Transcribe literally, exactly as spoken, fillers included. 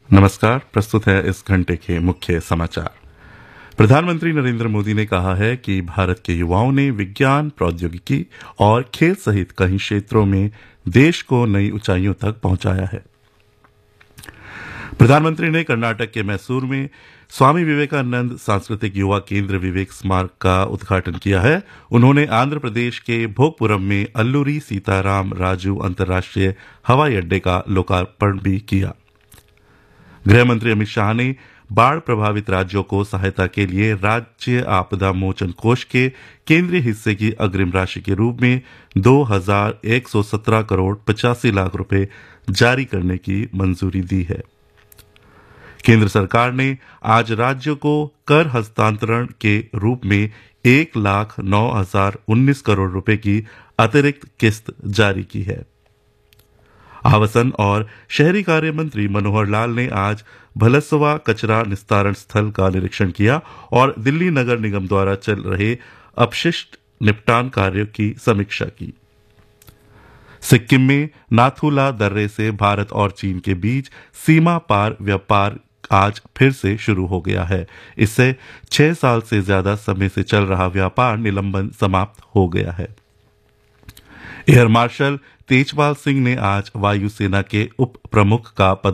नमस्कार। प्रस्तुत है इस घंटे के मुख्य समाचार। प्रधानमंत्री नरेंद्र मोदी ने कहा है कि भारत के युवाओं ने विज्ञान, प्रौद्योगिकी और खेल सहित कई क्षेत्रों में देश को नई ऊंचाइयों तक पहुंचाया है। प्रधानमंत्री ने कर्नाटक के मैसूर में स्वामी विवेकानंद सांस्कृतिक युवा केंद्र विवेक स्मारक का उद्घाटन किया है। उन्होंने आंध्र प्रदेश के भोगपुरम में अल्लूरी सीताराम राजू अंतर्राष्ट्रीय हवाई अड्डे का लोकार्पण भी किया। गृह मंत्री अमित शाह ने बाढ़ प्रभावित राज्यों को सहायता के लिए राज्य आपदा मोचन कोष के केंद्रीय हिस्से की अग्रिम राशि के रूप में दो हजार एक सौ सत्रह करोड़ पचासी लाख रुपए जारी करने की मंजूरी दी है। केंद्र सरकार ने आज राज्यों को कर हस्तांतरण के रूप में एक लाख नौ हजार उन्नीस करोड़ रुपए की अतिरिक्त किस्त जारी की है। आवासन और शहरी कार्य मंत्री मनोहर लाल ने आज भलसवा कचरा निस्तारण स्थल का निरीक्षण किया और दिल्ली नगर निगम द्वारा चल रहे अपशिष्ट निपटान कार्यों की समीक्षा की। सिक्किम में नाथुला दर्रे से भारत और चीन के बीच सीमा पार व्यापार आज फिर से शुरू हो गया है। इससे छह साल से ज्यादा समय से चल रहा व्यापार निलंबन समाप्त हो गया है। एयर मार्शल तेजपाल सिंह ने आज वायुसेना के उप प्रमुख का पद